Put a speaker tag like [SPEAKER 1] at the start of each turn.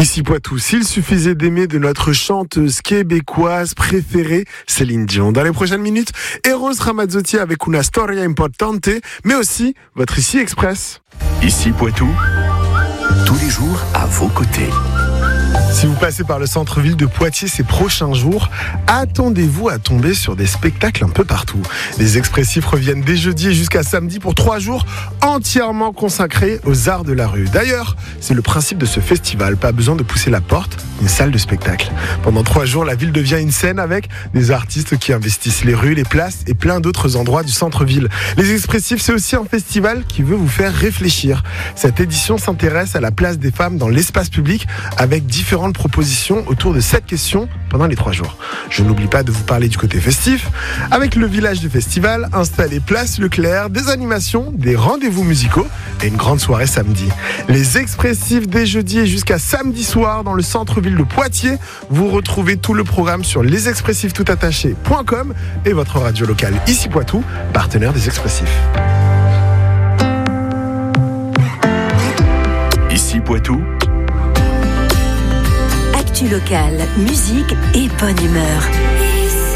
[SPEAKER 1] Ici Poitou, s'il suffisait d'aimer de notre chanteuse québécoise préférée, Céline Dion. Dans les prochaines minutes, Eros Ramazzotti avec Una Storia Importante, mais aussi votre Ici Express.
[SPEAKER 2] Ici Poitou, tous les jours à vos côtés.
[SPEAKER 1] Si vous passez par le centre-ville de Poitiers ces prochains jours, attendez-vous à tomber sur des spectacles un peu partout. Les expressifs reviennent dès jeudi et jusqu'à samedi pour 3 jours entièrement consacrés aux arts de la rue. D'ailleurs, c'est le principe de ce festival, pas besoin de pousser la porte, une salle de spectacle. Pendant 3 jours, la ville devient une scène avec des artistes qui investissent les rues, les places et plein d'autres endroits du centre-ville. Les expressifs, c'est aussi un festival qui veut vous faire réfléchir. Cette édition s'intéresse à la place des femmes dans l'espace public avec différentes propositions autour de 7 questions pendant les 3 jours. Je n'oublie pas de vous parler du côté festif, avec le village du festival installé place Leclerc, des animations, des rendez-vous musicaux et une grande soirée samedi. Les expressifs dès jeudi et jusqu'à samedi soir dans le centre-ville de Poitiers. Vous retrouvez tout le programme sur lesexpressifstoutattachés.com et votre radio locale Ici Poitou, partenaire des expressifs.
[SPEAKER 2] Ici Poitou,
[SPEAKER 3] Actu locale, musique et bonne humeur.